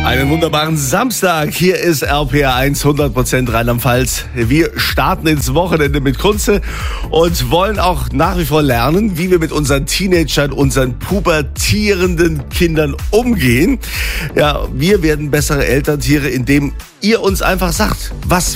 Einen wunderbaren Samstag. Hier ist RPR 1, 100% Rheinland-Pfalz. Wir starten ins Wochenende mit Kunze und wollen auch nach wie vor lernen, wie wir mit unseren Teenagern, unseren pubertierenden Kindern umgehen. Ja, wir werden bessere Elterntiere, indem ihr uns einfach sagt, was